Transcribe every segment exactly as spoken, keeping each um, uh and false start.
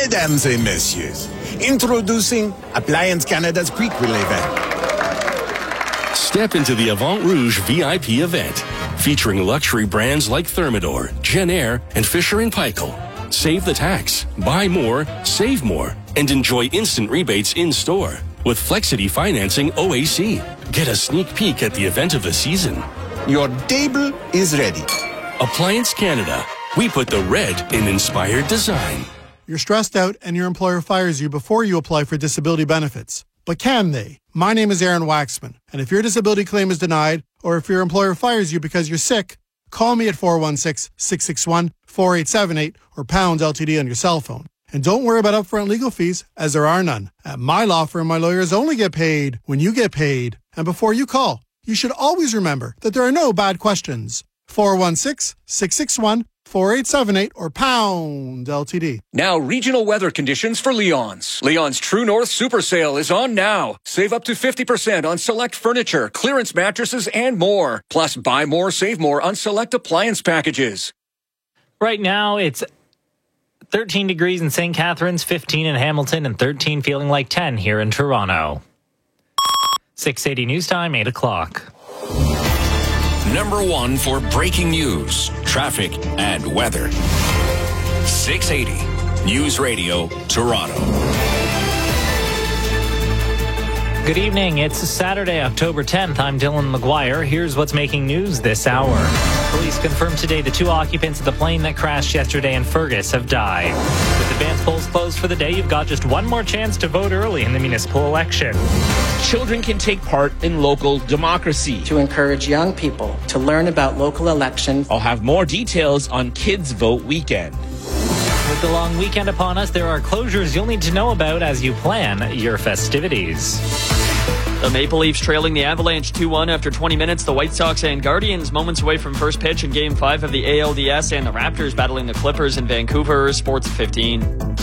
Mesdames et messieurs, introducing Appliance Canada's Prequel event. Step into the Avant Rouge V I P event, featuring luxury brands like Thermador, Genair, and Fisher and Paykel. Save the tax, buy more, save more, and enjoy instant rebates in-store with Flexity Financing O A C. Get a sneak peek at the event of the season. Your table is ready. Appliance Canada. We put the red in inspired design. You're stressed out and your employer fires you before you apply for disability benefits. But can they? My name is Aaron Waxman, and if your disability claim is denied, or if your employer fires you because you're sick, call me at four one six, six six one, four eight seven eight or pound L T D on your cell phone. And don't worry about upfront legal fees, as there are none. At my law firm, my lawyers only get paid when you get paid. And before you call, you should always remember that there are no bad questions. four one six, six six one, four eight seven eight or pound L T D. Now, regional weather conditions for Leon's. Leon's True North Super Sale is on now. Save up to fifty percent on select furniture, clearance mattresses, and more. Plus, buy more, save more on select appliance packages. Right now, it's thirteen degrees in Saint Catharines, fifteen in Hamilton, and thirteen feeling like ten here in Toronto. six eighty News Time, eight o'clock. Number one for breaking news, traffic, and weather. six eighty News Radio, Toronto. Good evening. It's Saturday, October tenth. I'm Dylan McGuire. Here's what's making news this hour. Police confirmed today the two occupants of the plane that crashed yesterday in Fergus have died. With advance polls closed for the day, you've got just one more chance to vote early in the municipal election. Children can take part in local democracy. To encourage young people to learn about local elections. I'll have more details on Kids Vote Weekend. With the long weekend upon us, there are closures you'll need to know about as you plan your festivities. The Maple Leafs trailing the Avalanche two one after twenty minutes. The White Sox and Guardians moments away from first pitch in Game five of the A L D S, and the Raptors battling the Clippers in Vancouver. Sports fifteen.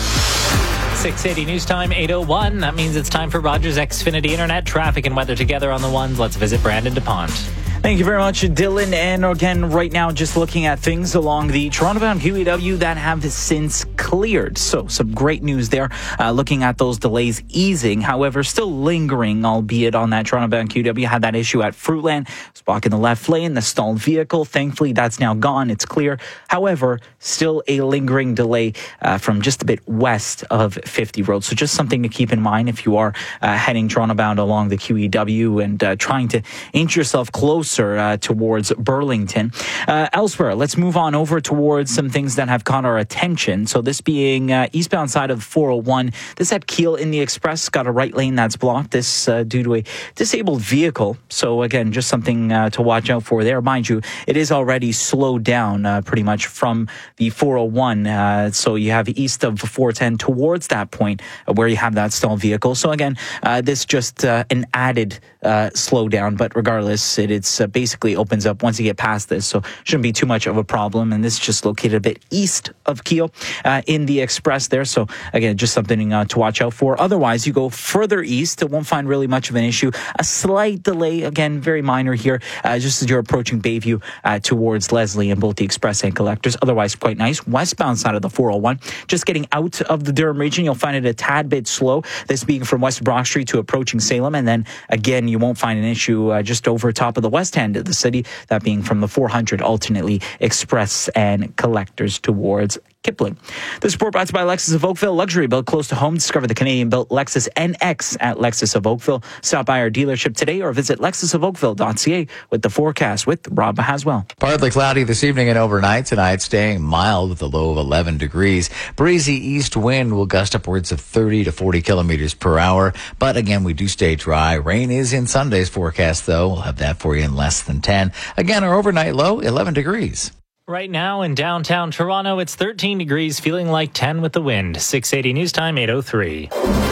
six eighty News Time, eight oh one. That means it's time for Rogers Xfinity Internet. Traffic and weather together on the ones. Let's visit Brandon DuPont. Thank you very much, Dylan. And again, right now, just looking at things along the Toronto-bound Q E W that have since cleared. So some great news there. Uh, looking at those delays easing, however, still lingering, albeit on that Toronto-bound Q E W. Had that issue at Fruitland. Was blocking the left lane, the stalled vehicle. Thankfully, that's now gone. It's clear. However, still a lingering delay uh, from just a bit west of fifty Road. So just something to keep in mind if you are uh, heading Toronto-bound along the Q E W and uh, trying to inch yourself closer Uh, towards Burlington. Uh, elsewhere, let's move on over towards some things that have caught our attention. So this being uh, eastbound side of four oh one. This at Keele in the Express got a right lane that's blocked. This uh, due to a disabled vehicle. So again, just something uh, to watch out for there. Mind you, it is already slowed down uh, pretty much from the four oh one. Uh, so you have east of four ten towards that point uh, where you have that stalled vehicle. So again, uh, this just uh, an added uh, slowdown. But regardless, it, it's uh, basically opens up once you get past this, so shouldn't be too much of a problem. And this is just located a bit east of Keele uh, in the Express there. So again, just something uh, to watch out for. Otherwise, you go further east, it won't find really much of an issue. A slight delay, again, very minor here, uh, just as you're approaching Bayview uh, towards Leslie and both the Express and Collectors. Otherwise, quite nice. Westbound side of the four oh one, just getting out of the Durham region, you'll find it a tad bit slow. This being from West Brock Street to approaching Salem. And then again, you won't find an issue uh, just over top of the west end of the city, that being from the four hundred alternately Express and Collectors towards Kipling. This report brought to you by Lexus of Oakville. Luxury built close to home. Discover the Canadian-built Lexus N X at Lexus of Oakville. Stop by our dealership today or visit lexus of oakville dot c a with the forecast with Rob Haswell. Partly cloudy this evening and overnight. Tonight staying mild with a low of eleven degrees. Breezy east wind will gust upwards of thirty to forty kilometers per hour. But again, we do stay dry. Rain is in Sunday's forecast, though. We'll have that for you in less than ten. Again, our overnight low, eleven degrees. Right now in downtown Toronto, it's thirteen degrees, feeling like ten with the wind. six eighty News Time, eight oh three.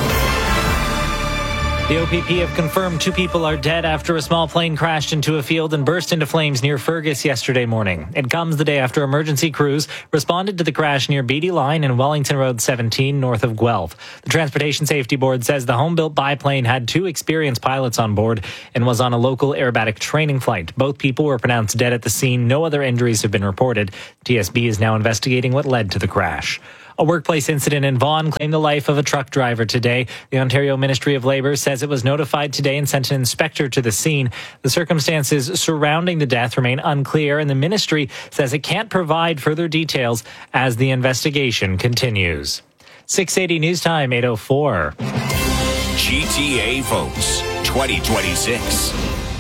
The O P P have confirmed two people are dead after a small plane crashed into a field and burst into flames near Fergus yesterday morning. It comes the day after emergency crews responded to the crash near Beatty Line and Wellington Road seventeen north of Guelph. The Transportation Safety Board says the home-built biplane had two experienced pilots on board and was on a local aerobatic training flight. Both people were pronounced dead at the scene. No other injuries have been reported. T S B is now investigating what led to the crash. A workplace incident in Vaughan claimed the life of a truck driver today. The Ontario Ministry of Labour says it was notified today and sent an inspector to the scene. The circumstances surrounding the death remain unclear, and the ministry says it can't provide further details as the investigation continues. six eighty News Time, eight oh four. G T A votes twenty twenty-six.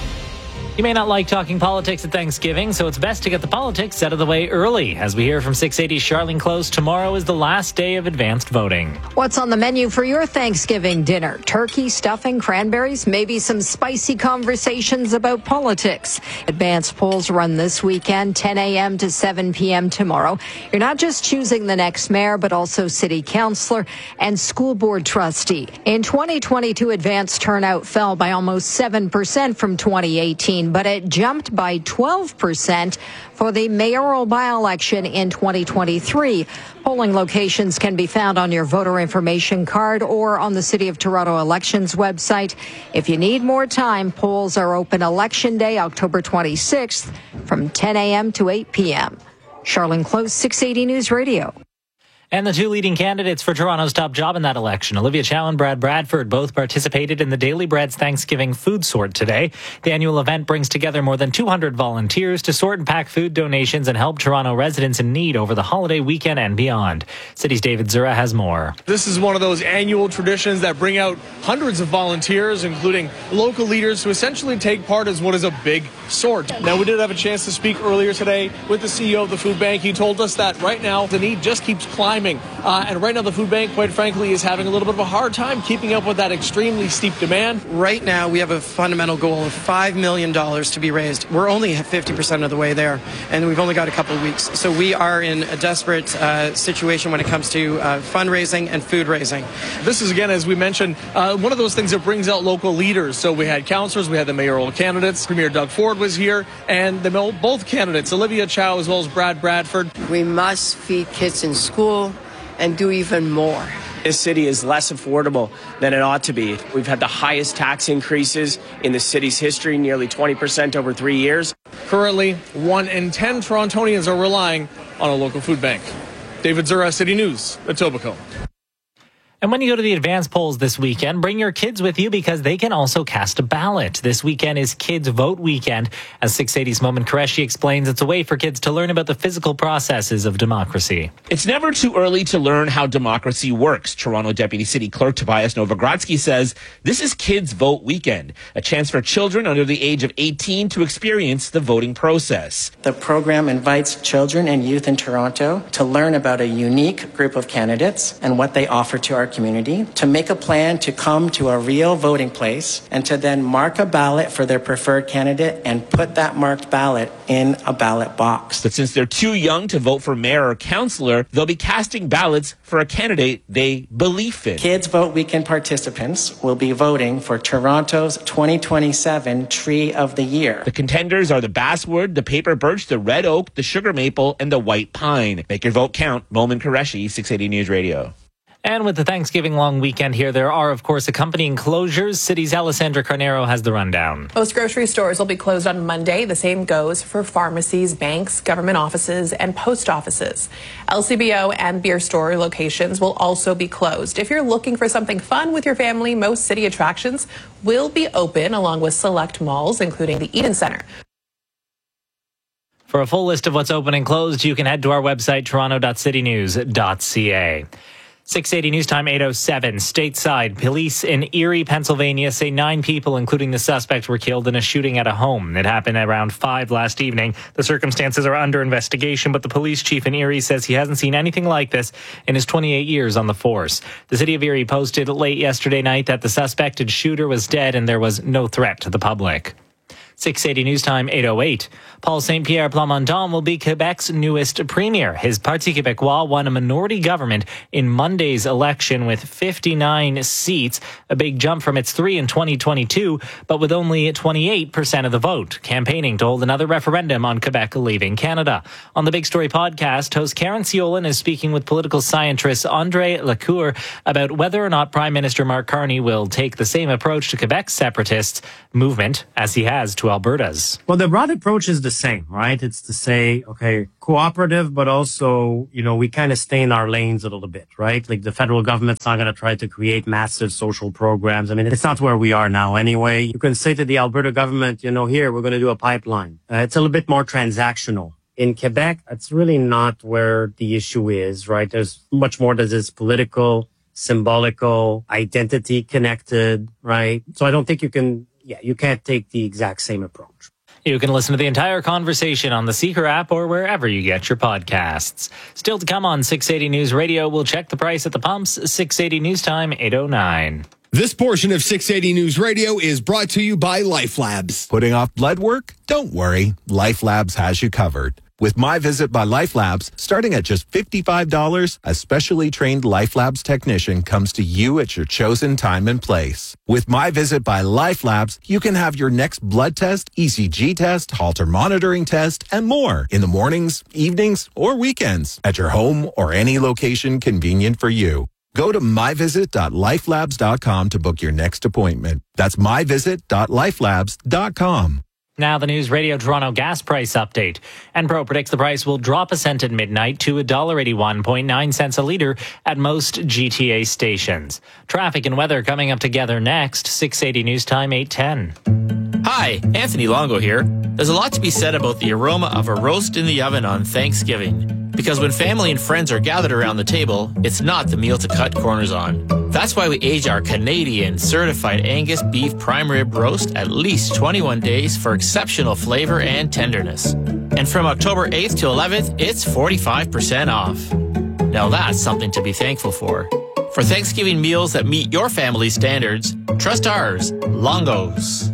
You may not like talking politics at Thanksgiving, so it's best to get the politics out of the way early. As we hear from six eighty's Charlene Close, tomorrow is the last day of advanced voting. What's on the menu for your Thanksgiving dinner? Turkey, stuffing, cranberries, maybe some spicy conversations about politics. Advanced polls run this weekend, ten a.m. to seven p.m. tomorrow. You're not just choosing the next mayor, but also city councillor and school board trustee. In twenty twenty-two, advanced turnout fell by almost seven percent from twenty eighteen. But it jumped by twelve percent for the mayoral by-election in twenty twenty-three. Polling locations can be found on your voter information card or on the City of Toronto Elections website. If you need more time, polls are open Election Day, October twenty-sixth, from ten a.m. to eight p.m. Charlene Close, six eighty News Radio. And the two leading candidates for Toronto's top job in that election, Olivia Chow and Brad Bradford, both participated in the Daily Bread's Thanksgiving food sort today. The annual event brings together more than two hundred volunteers to sort and pack food donations and help Toronto residents in need over the holiday weekend and beyond. City's David Zura has more. This is one of those annual traditions that bring out hundreds of volunteers, including local leaders, who essentially take part as what is a big sort. Now, we did have a chance to speak earlier today with the C E O of the food bank. He told us that right now the need just keeps climbing. Uh, and right now the food bank, quite frankly, is having a little bit of a hard time keeping up with that extremely steep demand. Right now we have a fundamental goal of five million dollars to be raised. We're only at fifty percent of the way there, and we've only got a couple of weeks. So we are in a desperate uh, situation when it comes to uh, fundraising and food raising. This is, again, as we mentioned, uh, one of those things that brings out local leaders. So we had councillors, we had the mayoral candidates. Premier Doug Ford was here, and the, both candidates, Olivia Chow as well as Brad Bradford. We must feed kids in school and do even more. This city is less affordable than it ought to be. We've had the highest tax increases in the city's history, nearly twenty percent over three years. Currently, one in ten Torontonians are relying on a local food bank. David Zura, City News, Etobicoke. And when you go to the advanced polls this weekend, bring your kids with you because they can also cast a ballot. This weekend is Kids Vote Weekend. As six eighty's Momin Qureshi explains, it's a way for kids to learn about the physical processes of democracy. It's never too early to learn how democracy works. Toronto Deputy City Clerk Tobias Novogradsky says this is Kids Vote Weekend, a chance for children under the age of eighteen to experience the voting process. The program invites children and youth in Toronto to learn about a unique group of candidates and what they offer to our community, to make a plan to come to a real voting place, and to then mark a ballot for their preferred candidate and put that marked ballot in a ballot box. But since they're too young to vote for mayor or councillor, they'll be casting ballots for a candidate they believe in. Kids Vote Weekend participants will be voting for Toronto's twenty twenty-seven Tree of the Year. The contenders are the basswood, the paper birch, the red oak, the sugar maple, and the white pine. Make your vote count. Momin Qureshi, six eighty News Radio. And with the Thanksgiving long weekend here, there are, of course, accompanying closures. City's Alessandra Carnero has the rundown. Most grocery stores will be closed on Monday. The same goes for pharmacies, banks, government offices, and post offices. L C B O and beer store locations will also be closed. If you're looking for something fun with your family, most city attractions will be open, along with select malls, including the Eden Center. For a full list of what's open and closed, you can head to our website, toronto dot city news dot c a. six eighty News Time, eight oh seven. Stateside, police in Erie, Pennsylvania say nine people, including the suspect, were killed in a shooting at a home. It happened around five last evening. The circumstances are under investigation, but the police chief in Erie says he hasn't seen anything like this in his twenty-eight years on the force. The city of Erie posted late yesterday night that the suspected shooter was dead and there was no threat to the public. six eighty News Time, eight oh eight. Paul Saint-Pierre Plamondon will be Quebec's newest premier. His Parti Québécois won a minority government in Monday's election with fifty-nine seats, a big jump from its three in twenty twenty-two, but with only twenty-eight percent of the vote, campaigning to hold another referendum on Quebec leaving Canada. On the Big Story podcast, host Karen Ciolin is speaking with political scientist André Lacour about whether or not Prime Minister Mark Carney will take the same approach to Quebec's separatist movement as he has to to Alberta's. Well, the broad approach is the same, right? It's to say, okay, cooperative, but also, you know, we kind of stay in our lanes a little bit, right? Like the federal government's not going to try to create massive social programs. I mean, it's not where we are now anyway. You can say to the Alberta government, you know, here, we're going to do a pipeline. Uh, it's a little bit more transactional. In Quebec, it's really not where the issue is, right? There's much more that is political, symbolical, identity connected, right? So I don't think you can, yeah, you can't take the exact same approach. You can listen to the entire conversation on the Seeker app or wherever you get your podcasts. Still to come on six eighty News Radio, we'll check the price at the pumps. six eighty News Time, eight oh nine. This portion of six eighty News Radio is brought to you by LifeLabs. Putting off blood work? Don't worry. LifeLabs has you covered. With My Visit by LifeLabs, starting at just fifty-five dollars, a specially trained LifeLabs technician comes to you at your chosen time and place. With My Visit by LifeLabs, you can have your next blood test, E C G test, Holter monitoring test, and more in the mornings, evenings, or weekends at your home or any location convenient for you. Go to my visit dot lifelabs dot com to book your next appointment. That's my visit dot lifelabs dot com. Now the News Radio Toronto gas price update. Enpro predicts the price will drop a cent at midnight to one dollar eighty-one point nine cents a litre at most G T A stations. Traffic and weather coming up together next. six eighty News Time, eight ten. Hi, Anthony Longo here. There's a lot to be said about the aroma of a roast in the oven on Thanksgiving. Because when family and friends are gathered around the table, it's not the meal to cut corners on. That's why we age our Canadian certified Angus beef prime rib roast at least twenty-one days for exceptional flavor and tenderness. And from October eighth to eleventh, it's forty-five percent off. Now that's something to be thankful for. For Thanksgiving meals that meet your family's standards, trust ours, Longo's.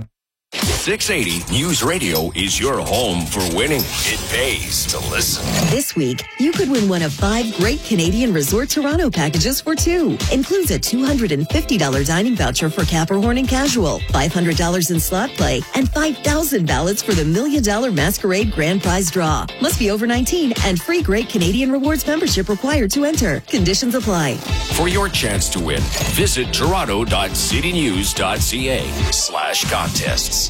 six eighty News Radio is your home for winning. It pays to listen. This week, you could win one of five great Canadian Resort Toronto packages for two. Includes a two hundred fifty dollars dining voucher for Capricorn and Casual, five hundred dollars in slot play, and five thousand ballots for the Million Dollar Masquerade Grand Prize Draw. Must be over nineteen and free Great Canadian Rewards membership required to enter. Conditions apply. For your chance to win, visit toronto dot city news dot c a slash contests.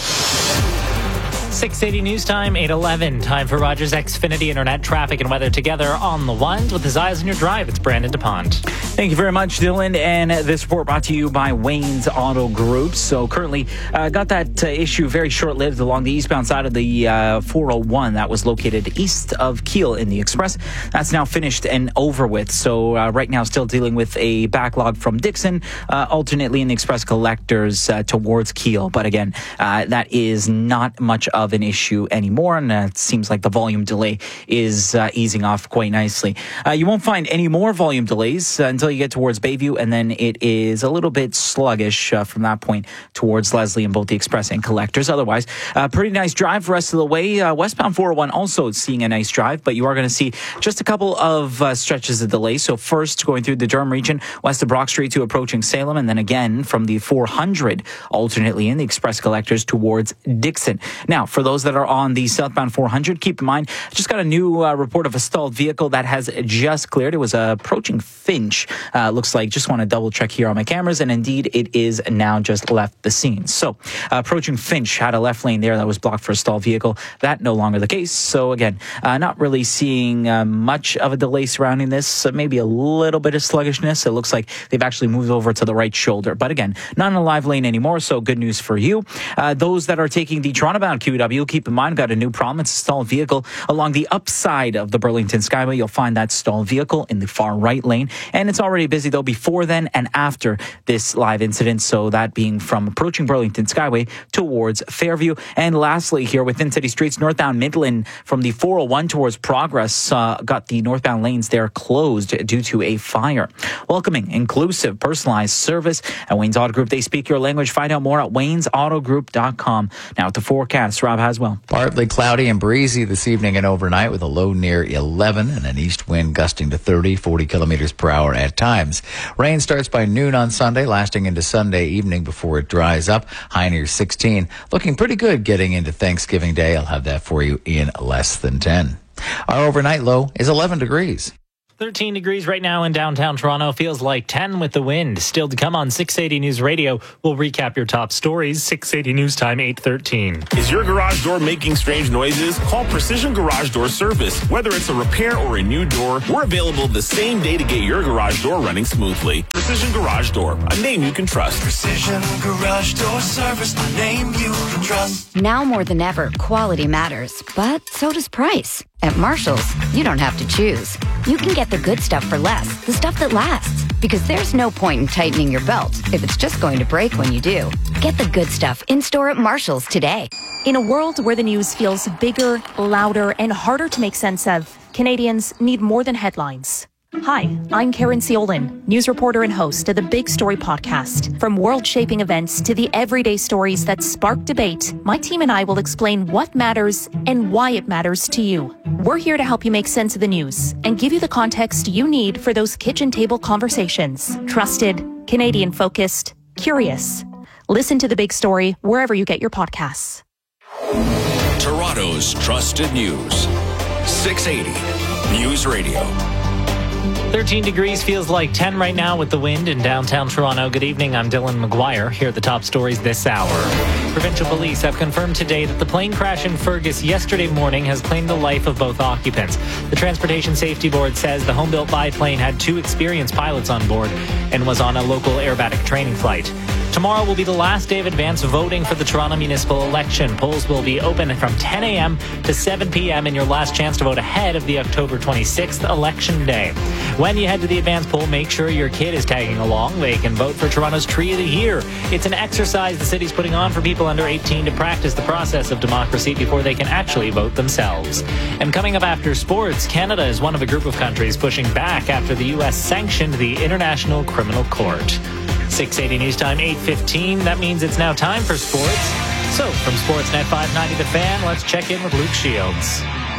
six eighty News Time, eight eleven. Time for Rogers Xfinity Internet traffic and weather together on the ones with his eyes on your drive. It's Brandon DuPont. Thank you very much, Dylan. And this report brought to you by Wayne's Auto Group. So currently uh, got that uh, issue very short-lived along the eastbound side of the uh, four oh one that was located east of Keele in the Express. That's now finished and over with. So uh, right now still dealing with a backlog from Dixon, uh, alternately in the Express collectors uh, towards Keele. But again, uh, that is not much of an issue anymore, and uh, it seems like the volume delay is uh, easing off quite nicely. Uh, you won't find any more volume delays uh, until you get towards Bayview, and then it is a little bit sluggish uh, from that point towards Leslie in both the Express and collectors. Otherwise, uh, pretty nice drive the rest of the way. Uh, westbound four oh one also seeing a nice drive, but you are going to see just a couple of uh, stretches of delay. So first, going through the Durham region, west of Brock Street to approaching Salem, and then again from the four hundred, alternately in the Express collectors towards Dixon. Now, for those that are on the southbound four hundred, keep in mind, just got a new uh, report of a stalled vehicle that has just cleared. It was uh, approaching Finch. Uh, looks like, just want to double check here on my cameras, and indeed it is now just left the scene. So uh, approaching Finch had a left lane there that was blocked for a stalled vehicle. That no longer the case. So again, uh, not really seeing uh, much of a delay surrounding this. Uh, maybe a little bit of sluggishness. It looks like they've actually moved over to the right shoulder. But again, not in a live lane anymore, so good news for you. Uh, those that are taking the Toronto-bound Q W, keep in mind, got a new problem. It's a stalled vehicle along the upside of the Burlington Skyway. You'll find that stalled vehicle in the far right lane. And it's already busy, though, before then and after this live incident. So that being from approaching Burlington Skyway towards Fairview. And lastly, here within city streets, northbound Midland from the four oh one towards Progress, uh, got the northbound lanes there closed due to a fire. Welcoming, inclusive, personalized service at Wayne's Auto Group. They speak your language. Find out more at waynes auto group dot com. Now at the forecast, Rob Haswell. Partly cloudy and breezy this evening and overnight with a low near eleven and an east wind gusting to thirty, forty kilometers per hour at times. Rain starts by noon on Sunday, lasting into Sunday evening before it dries up. High near sixteen. Looking pretty good getting into Thanksgiving Day. I'll have that for you in less than ten. Our overnight low is eleven degrees. thirteen degrees right now in downtown Toronto. Feels like ten with the wind. Still to come on six eighty News Radio. We'll recap your top stories. six eighty News Time, eight thirteen. Is your garage door making strange noises? Call Precision Garage Door Service. Whether it's a repair or a new door, we're available the same day to get your garage door running smoothly. Precision Garage Door, a name you can trust. Precision Garage Door Service, a name you can trust. Now more than ever, quality matters, but so does price. At Marshall's, you don't have to choose. You can get the good stuff for less, the stuff that lasts. Because there's no point in tightening your belt if it's just going to break when you do. Get the good stuff in-store at Marshall's today. In a world where the news feels bigger, louder, and harder to make sense of, Canadians need more than headlines. Hi, I'm Karen Ciolin, news reporter and host of the Big Story podcast. From world-shaping events to the everyday stories that spark debate, my team and I will explain what matters and why it matters to you. We're here to help you make sense of the news and give you the context you need for those kitchen table conversations. Trusted, Canadian-focused, curious. Listen to The Big Story wherever you get your podcasts. Toronto's trusted news. six eighty News Radio. thirteen degrees, feels like ten right now with the wind in downtown Toronto. Good evening, I'm Dylan McGuire. Here are the top stories this hour. Provincial police have confirmed today that the plane crash in Fergus yesterday morning has claimed the life of both occupants. The Transportation Safety Board says the home-built biplane had two experienced pilots on board and was on a local aerobatic training flight. Tomorrow will be the last day of advance voting for the Toronto municipal election. Polls will be open from ten a.m. to seven p.m. and your last chance to vote ahead of the October twenty-sixth election day. When you head to the advance poll, make sure your kid is tagging along. They can vote for Toronto's Tree of the Year. It's an exercise the city's putting on for people under eighteen to practice the process of democracy before they can actually vote themselves. And coming up after sports, Canada is one of a group of countries pushing back after the U S sanctioned the International Criminal Court. six eighty News Time, eight fifteen. That means it's now time for sports. So, from Sportsnet five ninety The Fan, let's check in with Luke Shields.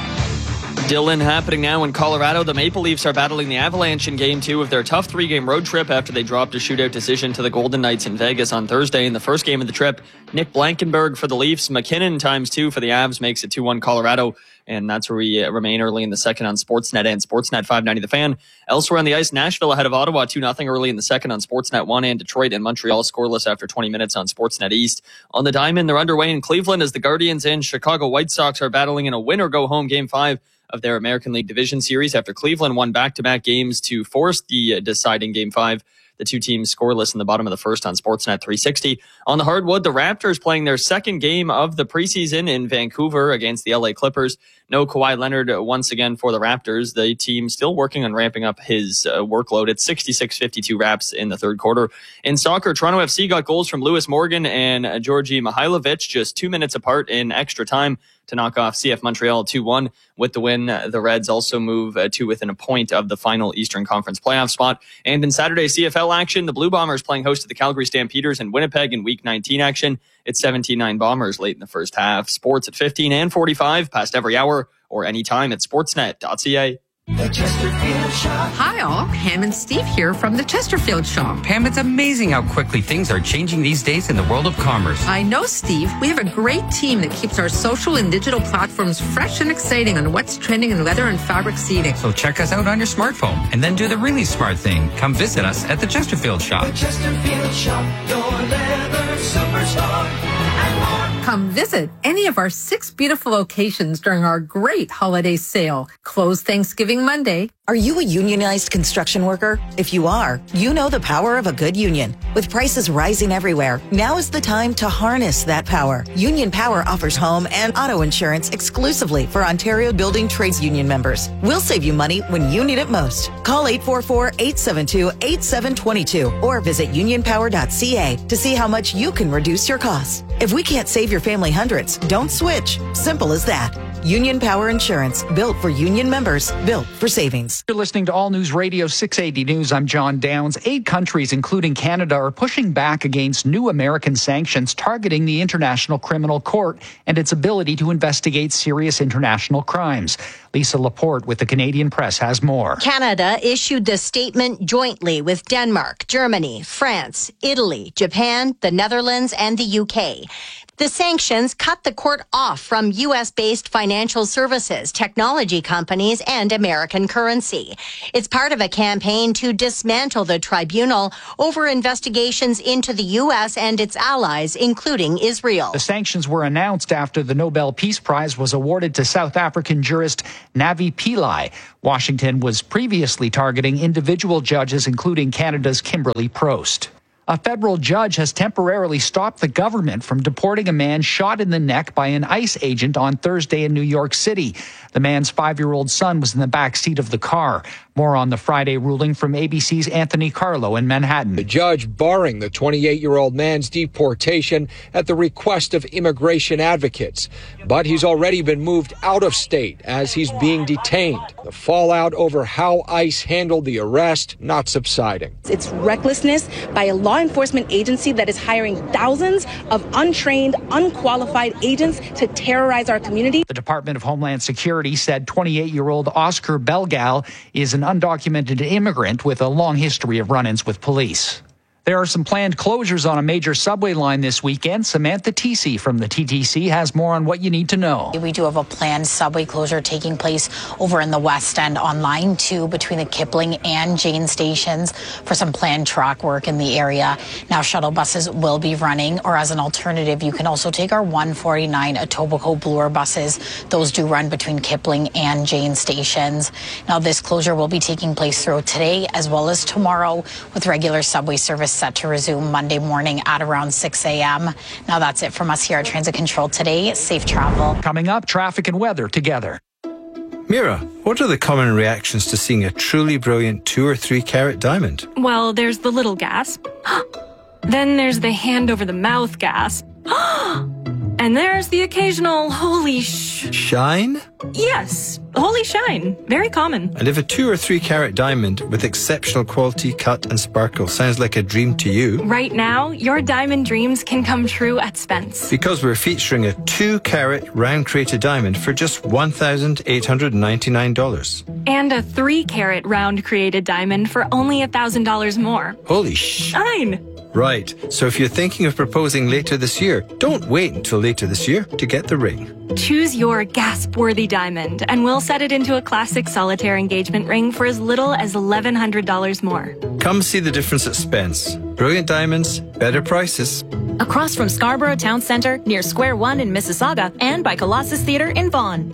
Dylan, happening now in Colorado. The Maple Leafs are battling the Avalanche in Game two of their tough three-game road trip after they dropped a shootout decision to the Golden Knights in Vegas on Thursday. In the first game of the trip, Nick Blankenberg for the Leafs. McKinnon times two for the Avs makes it two one Colorado. And that's where we uh, remain early in the second on Sportsnet and Sportsnet five ninety The Fan. Elsewhere on the ice, Nashville ahead of Ottawa two nothing early in the second on Sportsnet one, and Detroit and Montreal scoreless after twenty minutes on Sportsnet East. On the diamond, they're underway in Cleveland as the Guardians and Chicago White Sox are battling in a win-or-go-home Game five of their American League Division Series after Cleveland won back-to-back games to force the uh, deciding Game five. The two teams scoreless in the bottom of the first on Sportsnet three sixty. On the hardwood, the Raptors playing their second game of the preseason in Vancouver against the L A Clippers. No Kawhi Leonard once again for the Raptors. The team still working on ramping up his uh, workload at sixty-six fifty-two wraps in the third quarter. In soccer, Toronto F C got goals from Lewis Morgan and uh, Georgi Mihailovic just two minutes apart in extra time to knock off C F Montreal two one. With the win, the Reds also move uh, to within a point of the final Eastern Conference playoff spot. And in Saturday's C F L action, the Blue Bombers playing host to the Calgary Stampeders in Winnipeg in Week nineteen action. It's seventeen nine Bombers late in the first half. Sports at fifteen and forty-five, past every hour or anytime at sportsnet dot c a. The Chesterfield Shop. Hi all, Pam and Steve here from the Chesterfield Shop. Pam, it's amazing how quickly things are changing these days in the world of commerce. I know, Steve. We have a great team that keeps our social and digital platforms fresh and exciting on what's trending in leather and fabric seating. So check us out on your smartphone and then do the really smart thing. Come visit us at the Chesterfield Shop. The Chesterfield Shop, your leather superstar and more. Come visit any of our six beautiful locations during our great holiday sale. Closed Thanksgiving Monday. Are you a unionized construction worker? If you are, you know the power of a good union. With prices rising everywhere, now is the time to harness that power. Union Power offers home and auto insurance exclusively for Ontario Building Trades Union members. We'll save you money when you need it most. Call eight four four, eight seven two, eight seven two two or visit union power dot c a to see how much you can reduce your costs. If we can't save your family hundreds, don't switch. Simple as that. Union Power Insurance, built for union members, built for savings. You're listening to All News Radio six eighty News. I'm John Downs. Eight countries, including Canada, are pushing back against new American sanctions targeting the International Criminal Court and its ability to investigate serious international crimes. Lisa Laporte with the Canadian Press has more. Canada issued the statement jointly with Denmark, Germany, France, Italy, Japan, the Netherlands, and the U K. The sanctions cut the court off from U S-based financial services, technology companies, and American currency. It's part of a campaign to dismantle the tribunal over investigations into the U S and its allies, including Israel. The sanctions were announced after the Nobel Peace Prize was awarded to South African jurist Navi Pillay. Washington was previously targeting individual judges, including Canada's Kimberly Prost. A federal judge has temporarily stopped the government from deporting a man shot in the neck by an ICE agent on Thursday in New York City. The man's five-year-old son was in the back seat of the car. More on the Friday ruling from A B C's Anthony Carlo in Manhattan. The judge barring the twenty-eight-year-old man's deportation at the request of immigration advocates. But he's already been moved out of state as he's being detained. The fallout over how ICE handled the arrest not subsiding. It's recklessness by a law enforcement agency that is hiring thousands of untrained, unqualified agents to terrorize our community. The Department of Homeland Security said twenty-eight-year-old Oscar Belgal is an undocumented immigrant with a long history of run-ins with police. There are some planned closures on a major subway line this weekend. Samantha Tisi from the T T C has more on what you need to know. We do have a planned subway closure taking place over in the West End on Line two between the Kipling and Jane stations for some planned track work in the area. Now, shuttle buses will be running, or as an alternative, you can also take our one forty-nine Etobicoke Bloor buses. Those do run between Kipling and Jane stations. Now, this closure will be taking place throughout today as well as tomorrow, with regular subway service set to resume Monday morning at around six a.m. Now that's it from us here at Transit Control today. Safe travel. Coming up, traffic and weather together. Mira, what are the common reactions to seeing a truly brilliant two or three carat diamond? Well, there's the little gasp. Then there's the hand over the mouth gasp. And there's the occasional holy sh... Shine? Yes, holy shine. Very common. And if a two or three carat diamond with exceptional quality, cut and sparkle sounds like a dream to you... Right now, your diamond dreams can come true at Spence. Because we're featuring a two carat round crated diamond for just one thousand eight hundred ninety-nine dollars. And a three carat round created diamond for only one thousand dollars more. Holy sh... Shine. Right, so if you're thinking of proposing later this year, don't wait until later this year to get the ring. Choose your gasp-worthy diamond, and we'll set it into a classic solitaire engagement ring for as little as eleven hundred dollars more. Come see the difference at Spence. Brilliant diamonds, better prices. Across from Scarborough Town Centre, near Square One in Mississauga, and by Colossus Theatre in Vaughan.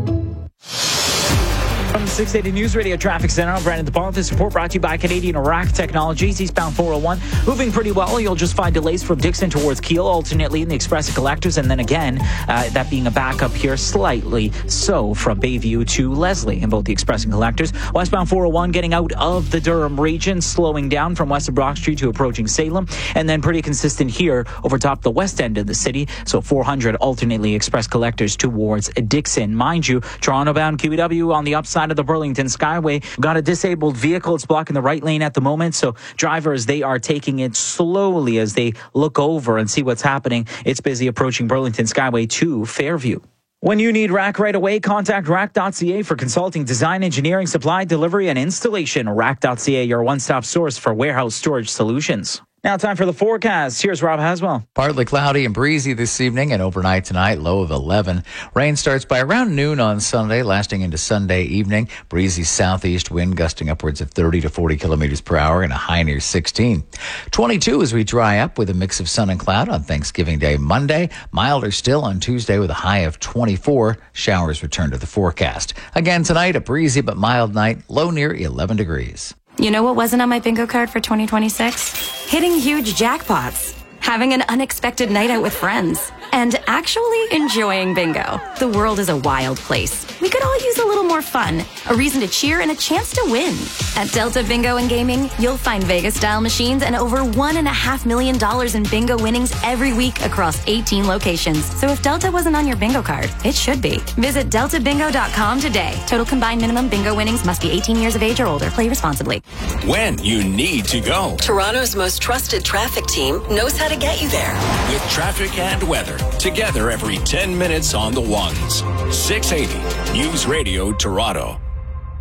From the six eighty News Radio Traffic Center, I'm Brandon DePaul. This report brought to you by Canadian Iraq Technologies, eastbound four oh one. Moving pretty well. You'll just find delays from Dixon towards Keele, alternately in the Express and Collectors, and then again, uh, that being a backup here slightly so from Bayview to Leslie in both the Express and Collectors. Westbound four oh one getting out of the Durham region, slowing down from west of Brock Street to approaching Salem, and then pretty consistent here over top the west end of the city. So four hundred alternately Express Collectors towards Dixon. Mind you, Toronto-bound Q E W on the upside of the Burlington Skyway. Got a disabled vehicle. It's blocking the right lane at the moment. So drivers, they are taking it slowly as they look over and see what's happening. It's busy approaching Burlington Skyway to Fairview. When you need Rack right away, contact rack dot c a for consulting, design, engineering, supply, delivery, and installation. rack dot c a, your one-stop source for warehouse storage solutions. Now time for the forecast. Here's Rob Haswell. Partly cloudy and breezy this evening and overnight tonight, low of eleven. Rain starts by around noon on Sunday, lasting into Sunday evening. Breezy southeast wind gusting upwards of thirty to forty kilometers per hour and a high near sixteen. twenty-two as we dry up with a mix of sun and cloud on Thanksgiving Day Monday. Milder still on Tuesday with a high of twenty-four. Showers return to the forecast. Again tonight, a breezy but mild night, low near eleven degrees. You know what wasn't on my bingo card for twenty twenty-six? Hitting huge jackpots, having an unexpected night out with friends, and actually enjoying bingo. The world is a wild place. We could all use a little more fun, a reason to cheer, and a chance to win. At Delta Bingo and Gaming, you'll find Vegas-style machines and over one and a half million dollars in bingo winnings every week across eighteen locations. So if Delta wasn't on your bingo card, it should be. Visit delta bingo dot com today. Total combined minimum bingo winnings must be eighteen years of age or older. Play responsibly. When you need to go. Toronto's most trusted traffic team knows how to get you there. With traffic and weather, together every ten minutes on the ones. six eighty News Radio Toronto.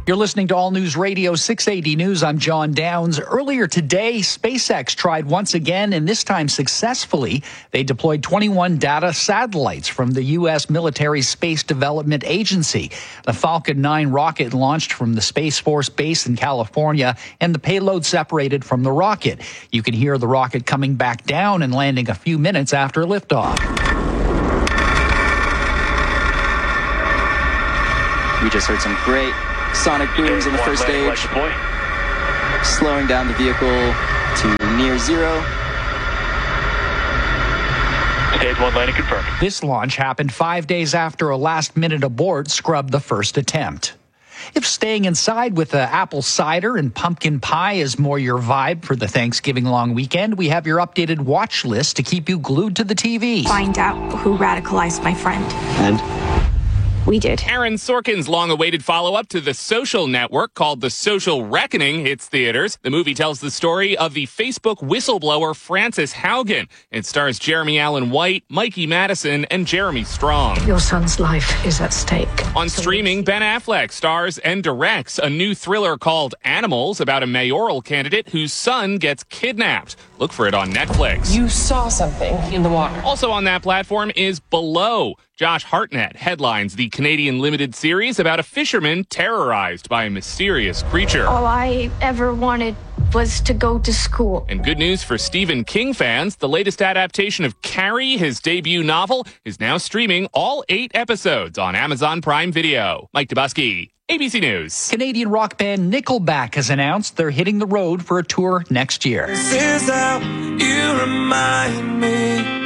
You're listening to All News Radio six eighty News. I'm John Downs. Earlier today, SpaceX tried once again, and this time successfully. They deployed twenty-one data satellites from the U S Military Space Development Agency. The Falcon nine rocket launched from the Space Force base in California, and the payload separated from the rocket. You can hear the rocket coming back down and landing a few minutes after liftoff. We just heard some great sonic booms in the first stage, slowing down the vehicle to near zero. Stage one landing confirmed. This launch happened five days after a last-minute abort scrubbed the first attempt. If staying inside with uh, apple cider and pumpkin pie is more your vibe for the Thanksgiving long weekend, we have your updated watch list to keep you glued to the T V. Find out who radicalized my friend. And? We did. Aaron Sorkin's long-awaited follow-up to The Social Network, called The Social Reckoning, hits theaters. The movie tells the story of the Facebook whistleblower Frances Haugen. It stars Jeremy Allen White, Mikey Madison, and Jeremy Strong. Your son's life is at stake. On streaming, Ben Affleck stars and directs a new thriller called Animals about a mayoral candidate whose son gets kidnapped. Look for it on Netflix. You saw something in the water. Also on that platform is Below. Josh Hartnett headlines the Canadian limited series about a fisherman terrorized by a mysterious creature. All I ever wanted was to go to school. And good news for Stephen King fans, the latest adaptation of Carrie, his debut novel, is now streaming all eight episodes on Amazon Prime Video. Mike Dubusky, A B C News. Canadian rock band Nickelback has announced they're hitting the road for a tour next year. This is how you remind me.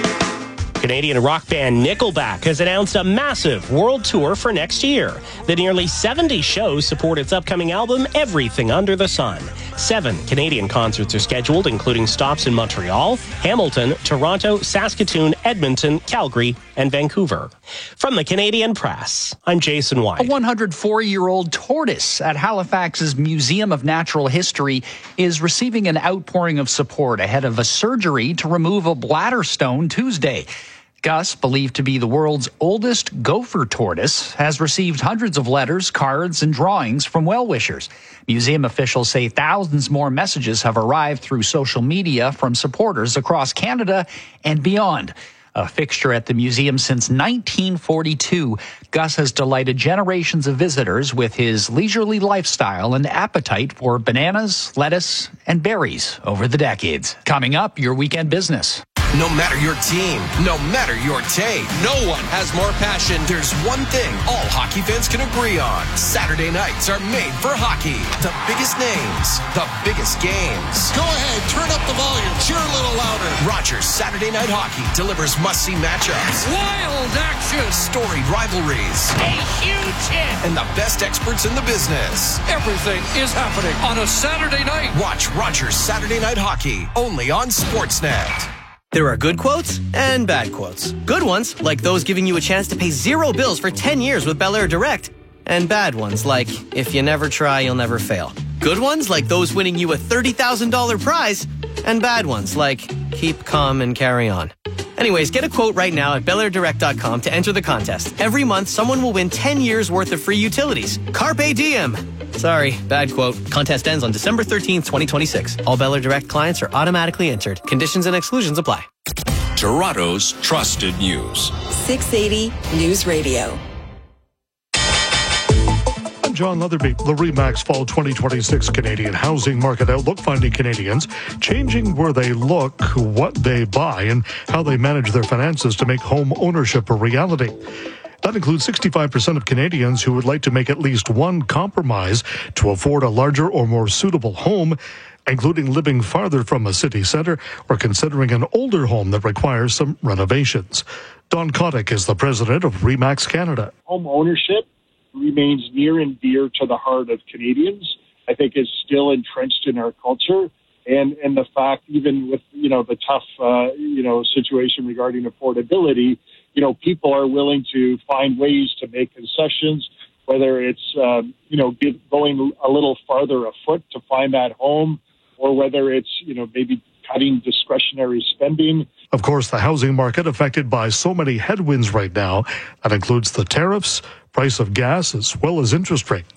Canadian rock band Nickelback has announced a massive world tour for next year. The nearly seventy shows support its upcoming album, Everything Under the Sun. Seven Canadian concerts are scheduled, including stops in Montreal, Hamilton, Toronto, Saskatoon, Edmonton, Calgary, and Vancouver. From the Canadian Press, I'm Jason White. A one hundred four-year-old tortoise at Halifax's Museum of Natural History is receiving an outpouring of support ahead of a surgery to remove a bladder stone Tuesday. Gus, believed to be the world's oldest gopher tortoise, has received hundreds of letters, cards, and drawings from well-wishers. Museum officials say thousands more messages have arrived through social media from supporters across Canada and beyond. A fixture at the museum since nineteen forty-two, Gus has delighted generations of visitors with his leisurely lifestyle and appetite for bananas, lettuce, and berries over the decades. Coming up, your weekend business. No matter your team, no matter your take, no one has more passion. There's one thing all hockey fans can agree on. Saturday nights are made for hockey. The biggest names, the biggest games. Go ahead, turn up the volume, cheer a little louder. Rogers Saturday Night Hockey delivers must-see matchups. Wild action. Storied rivalries. A huge hit. And the best experts in the business. Everything is happening on a Saturday night. Watch Rogers Saturday Night Hockey, only on Sportsnet. There are good quotes and bad quotes. Good ones, like those giving you a chance to pay zero bills for ten years with Bel Air Direct. And bad ones, like, if you never try, you'll never fail. Good ones, like those winning you a thirty thousand dollars prize. And bad ones, like, keep calm and carry on. Anyways, get a quote right now at Bel Air Direct dot com to enter the contest. Every month, someone will win ten years worth of free utilities. Carpe diem. Sorry, bad quote. Contest ends on December thirteenth, twenty twenty-six. All Bel Air Direct clients are automatically entered. Conditions and exclusions apply. Toronto's trusted news. six eighty News Radio. I'm John Leatherby. The RE/MAX Fall twenty twenty-six Canadian Housing Market Outlook, finding Canadians changing where they look, what they buy, and how they manage their finances to make home ownership a reality. That includes sixty-five percent of Canadians who would like to make at least one compromise to afford a larger or more suitable home, including living farther from a city centre or considering an older home that requires some renovations. Don Kotick is the president of RE/MAX Canada. Home ownership remains near and dear to the heart of Canadians. I think is still entrenched in our culture. And and the fact, even with, you know, the tough, uh, you know, situation regarding affordability, you know, people are willing to find ways to make concessions, whether it's, um, you know, give, going a little farther afoot to find that home, or whether it's, you know, maybe cutting discretionary spending. Of course, the housing market affected by so many headwinds right now. That includes the tariffs, price of gas, as well as interest rates.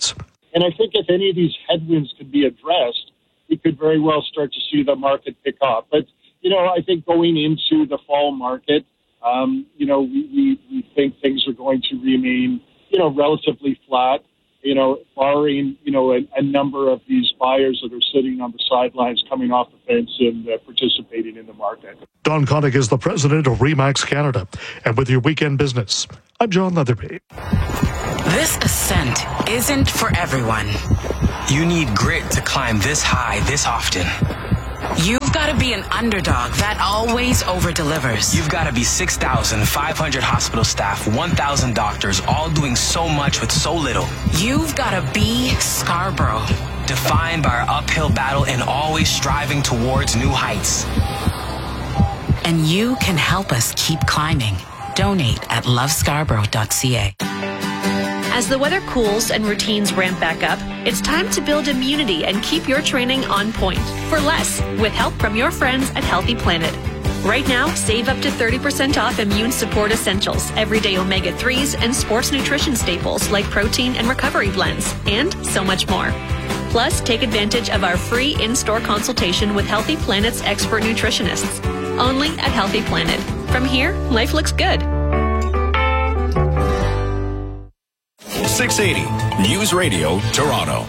And I think if any of these headwinds could be addressed, we could very well start to see the market pick up. But, you know, I think going into the fall market, um, you know, we, we, we think things are going to remain, you know, relatively flat, you know, barring, you know, a, a number of these buyers that are sitting on the sidelines coming off the fence and uh, participating in the market. Don Connick is the president of RE/MAX Canada. And with your weekend business, I'm John Leatherby. This ascent isn't for everyone. You need grit to climb this high this often. You've got to be an underdog that always over-delivers. You've got to be six thousand five hundred hospital staff, one thousand doctors, all doing so much with so little. You've got to be Scarborough, defined by our uphill battle and always striving towards new heights. And you can help us keep climbing. Donate at love scarborough dot c a. As the weather cools and routines ramp back up, it's time to build immunity and keep your training on point for less with help from your friends at Healthy Planet. Right now, save up to thirty percent off immune support essentials, everyday omega threes, and sports nutrition staples like protein and recovery blends, and so much more. Plus, take advantage of our free in-store consultation with Healthy Planet's expert nutritionists. Only at Healthy Planet. From here, life looks good. six eighty News Radio, Toronto.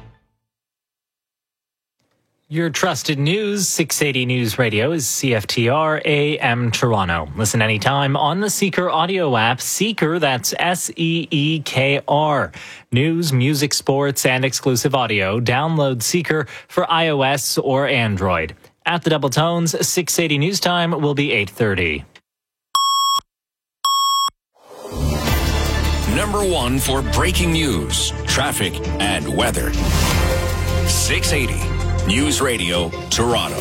Your trusted news, six eighty News Radio, is C F T R A M Toronto. Listen anytime on the Seeker audio app. Seeker, that's S E E K R. News, music, sports, and exclusive audio. Download Seeker for iOS or Android. At the Double Tones, six eighty News Time will be eight thirty. Number one for breaking news, traffic, and weather. six eighty News Radio, Toronto.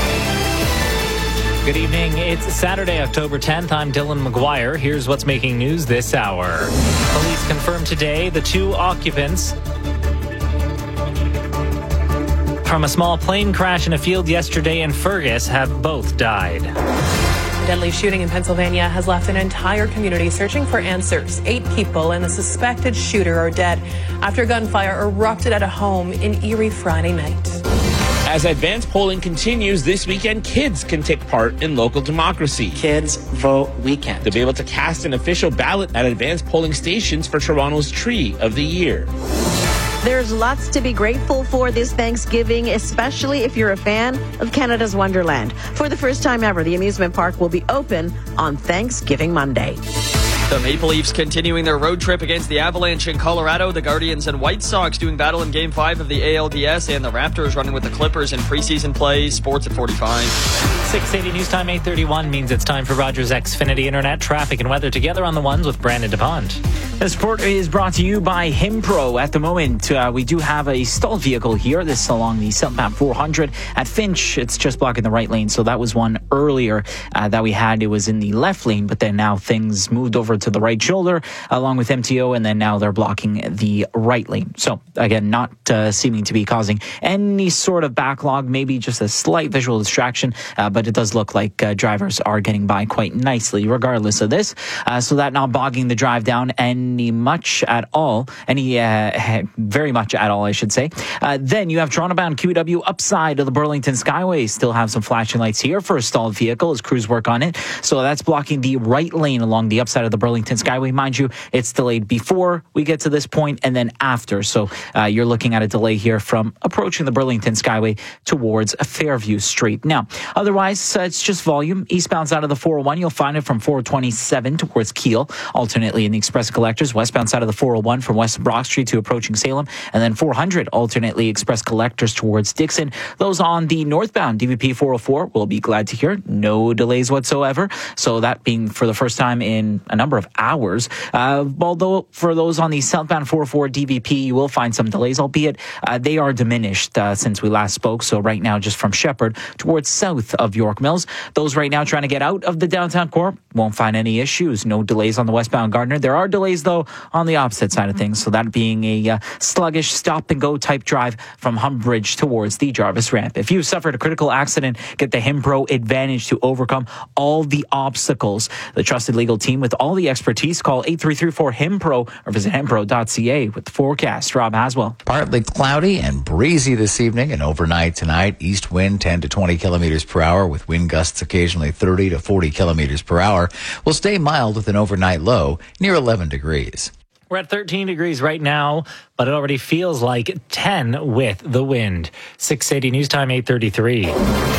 Good evening. It's Saturday, October tenth. I'm Dylan McGuire. Here's what's making news this hour. Police confirmed today the two occupants from a small plane crash in a field yesterday in Fergus have both died. A deadly shooting in Pennsylvania has left an entire community searching for answers. Eight people and the suspected shooter are dead after gunfire erupted at a home in Erie Friday night. As advanced polling continues this weekend, kids can take part in local democracy. Kids Vote Weekend. To be able to cast an official ballot at advanced polling stations for Toronto's Tree of the Year. There's lots to be grateful for this Thanksgiving, especially if you're a fan of Canada's Wonderland. For the first time ever, the amusement park will be open on Thanksgiving Monday. The Maple Leafs continuing their road trip against the Avalanche in Colorado. The Guardians and White Sox doing battle in Game five of the A L D S. And the Raptors running with the Clippers in preseason play. Sports at forty-five. six eighty News Time, eight thirty-one means it's time for Rogers Xfinity Internet traffic and weather together on the ones with Brandon DuPont. This report is brought to you by Himpro. At the moment, uh, we do have a stalled vehicle here. This is along the Southbound four hundred at Finch. It's just blocking the right lane. So that was one earlier uh, that we had. It was in the left lane, but then now things moved over to the right shoulder along with M T O, and then now they're blocking the right lane. So again, not uh, seeming to be causing any sort of backlog, maybe just a slight visual distraction, uh, but it does look like uh, drivers are getting by quite nicely regardless of this. Uh, so that not bogging the drive down any much at all, any uh, very much at all, I should say. Uh, then you have Toronto-bound Q E W upside of the Burlington Skyway. Still have some flashing lights here for a stalled vehicle as crews work on it. So that's blocking the right lane along the upside of the Burlington Skyway. Mind you, it's delayed before we get to this point and then after. So uh, you're looking at a delay here from approaching the Burlington Skyway towards Fairview Street. Now, otherwise, uh, it's just volume. Eastbound out of the four oh one, you'll find it from four twenty-seven towards Keele, alternately in the Express Collectors. Westbound side of the four oh one from West Brock Street to approaching Salem, and then four hundred alternately Express Collectors towards Dixon. Those on the northbound D V P four oh four will be glad to hear no delays whatsoever. So that being for the first time in a number of hours. Uh, although for those on the southbound four oh four D V P, you will find some delays, albeit uh, they are diminished uh, since we last spoke. So right now, just from Shepherd towards south of York Mills, those right now trying to get out of the downtown core won't find any issues. No delays on the westbound Gardiner. There are delays though though, on the opposite side of things. So that being a uh, sluggish stop-and-go type drive from Humbridge towards the Jarvis Ramp. If you suffered a critical accident, get the Himpro Advantage to overcome all the obstacles. The trusted legal team with all the expertise. Call eight three three four Himpro or visit himpro dot c a with the forecast. Rob Haswell. Partly cloudy and breezy this evening and overnight tonight. East wind ten to twenty kilometers per hour with wind gusts occasionally thirty to forty kilometers per hour. Will stay mild with an overnight low near eleven degrees. We're at thirteen degrees right now, but it already feels like ten with the wind. six eighty News Time, eight thirty-three.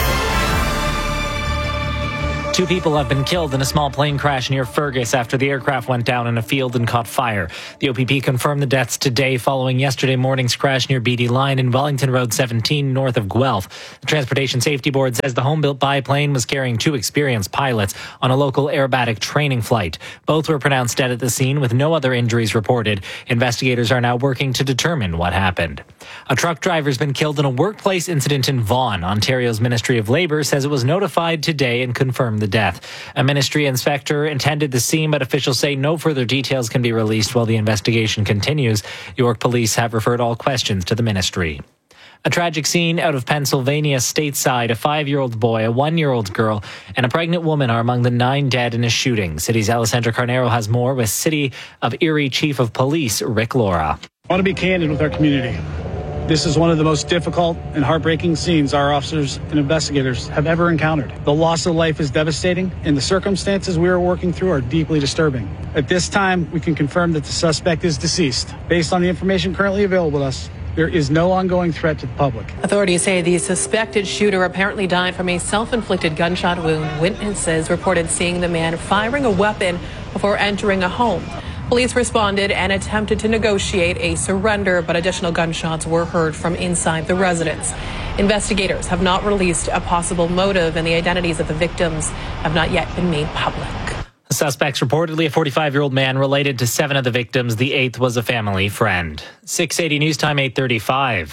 Two people have been killed in a small plane crash near Fergus after the aircraft went down in a field and caught fire. The O P P confirmed the deaths today following yesterday morning's crash near Beatty Line in Wellington Road seventeen north of Guelph. The Transportation Safety Board says the home-built biplane was carrying two experienced pilots on a local aerobatic training flight. Both were pronounced dead at the scene with no other injuries reported. Investigators are now working to determine what happened. A truck driver's been killed in a workplace incident in Vaughan. Ontario's Ministry of Labour says it was notified today and confirmed the death. A ministry inspector attended the scene, but officials say no further details can be released while the investigation continues. York Police have referred all questions to the ministry. A tragic scene out of Pennsylvania stateside. A five-year-old boy, a one-year-old girl, and a pregnant woman are among the nine dead in a shooting. City's Alessandra Carnero has more with City of Erie Chief of Police Rick Laura. I want to be candid with our community. This is one of the most difficult and heartbreaking scenes our officers and investigators have ever encountered. The loss of life is devastating, and the circumstances we are working through are deeply disturbing. At this time, we can confirm that the suspect is deceased. Based on the information currently available to us, there is no ongoing threat to the public. Authorities say the suspected shooter apparently died from a self-inflicted gunshot wound. Witnesses reported seeing the man firing a weapon before entering a home. Police responded and attempted to negotiate a surrender, but additional gunshots were heard from inside the residence. Investigators have not released a possible motive, and the identities of the victims have not yet been made public. The suspect's reportedly a forty-five-year-old man related to seven of the victims. The eighth was a family friend. six eighty News Time, eight thirty-five.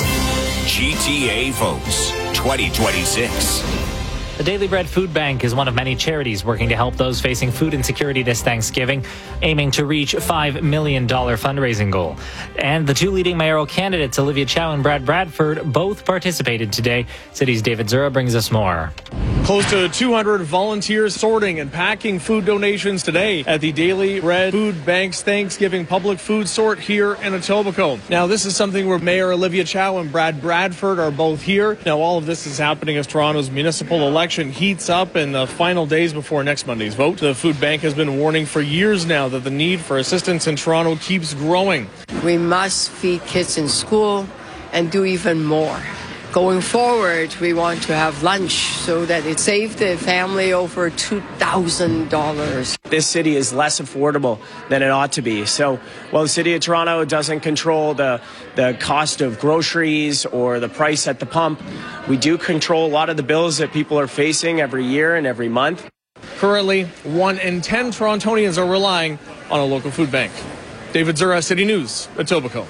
G T A votes twenty twenty-six. The Daily Bread Food Bank is one of many charities working to help those facing food insecurity this Thanksgiving, aiming to reach a five million dollars fundraising goal. And the two leading mayoral candidates, Olivia Chow and Brad Bradford, both participated today. City's David Zura brings us more. Close to two hundred volunteers sorting and packing food donations today at the Daily Bread Food Bank's Thanksgiving public food sort here in Etobicoke. Now, this is something where Mayor Olivia Chow and Brad Bradford are both here. Now, all of this is happening as Toronto's municipal election heats up in the final days before next Monday's vote. The food bank has been warning for years now that the need for assistance in Toronto keeps growing. We must feed kids in school and do even more. Going forward, we want to have lunch so that it saves the family over two thousand dollars. This city is less affordable than it ought to be. So while the city of Toronto doesn't control the, the cost of groceries or the price at the pump, we do control a lot of the bills that people are facing every year and every month. Currently, one in ten Torontonians are relying on a local food bank. David Zura, City News, Etobicoke.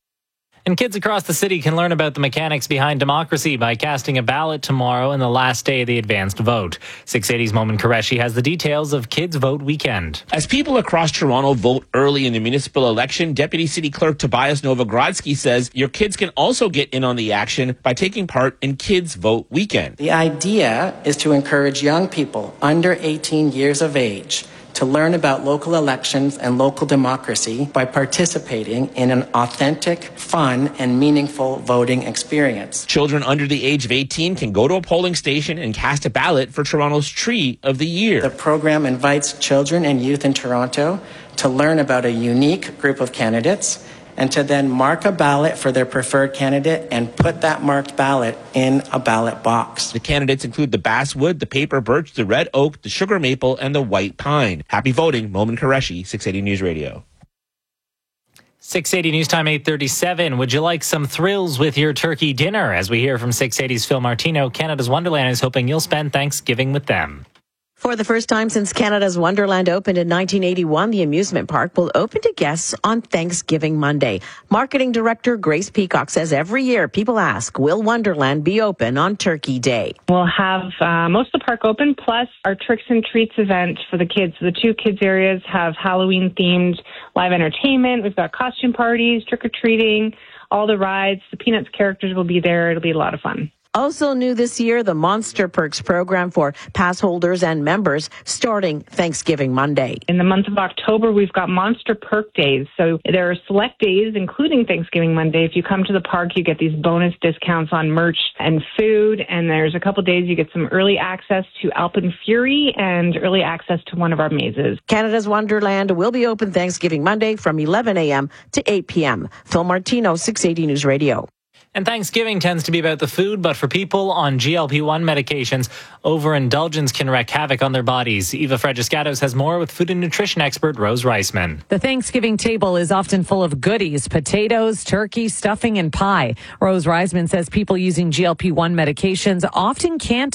And kids across the city can learn about the mechanics behind democracy by casting a ballot tomorrow in the last day of the advanced vote. six eighty's Momin Qureshi has the details of Kids Vote Weekend. As people across Toronto vote early in the municipal election, Deputy City Clerk Tobias Novogradsky says your kids can also get in on the action by taking part in Kids Vote Weekend. The idea is to encourage young people under eighteen years of age to learn about local elections and local democracy by participating in an authentic, fun, and meaningful voting experience. Children under the age of eighteen can go to a polling station and cast a ballot for Toronto's Tree of the Year. The program invites children and youth in Toronto to learn about a unique group of candidates and to then mark a ballot for their preferred candidate and put that marked ballot in a ballot box. The candidates include the basswood, the paper birch, the red oak, the sugar maple, and the white pine. Happy voting, Momin Qureshi, six eighty News Radio. six eighty News Time, eight thirty-seven. Would you like some thrills with your turkey dinner? As we hear from six eighty's Phil Martino, Canada's Wonderland is hoping you'll spend Thanksgiving with them. For the first time since Canada's Wonderland opened in nineteen eighty-one, the amusement park will open to guests on Thanksgiving Monday. Marketing Director Grace Peacock says every year people ask, will Wonderland be open on Turkey Day? We'll have uh, most of the park open, plus our Tricks and Treats event for the kids. The two kids areas have Halloween-themed live entertainment. We've got costume parties, trick-or-treating, all the rides. The Peanuts characters will be there. It'll be a lot of fun. Also new this year, the Monster Perks program for pass holders and members starting Thanksgiving Monday. In the month of October, we've got Monster Perk Days. So there are select days, including Thanksgiving Monday. If you come to the park, you get these bonus discounts on merch and food. And there's a couple days you get some early access to Alpine Fury and early access to one of our mazes. Canada's Wonderland will be open Thanksgiving Monday from eleven a.m. to eight p.m. Phil Martino, six eighty News Radio. And Thanksgiving tends to be about the food, but for people on G L P one medications, overindulgence can wreak havoc on their bodies. Eva Fredgiscatos has more with food and nutrition expert Rose Reisman. The Thanksgiving table is often full of goodies, potatoes, turkey, stuffing, and pie. Rose Reisman says people using G L P one medications often can't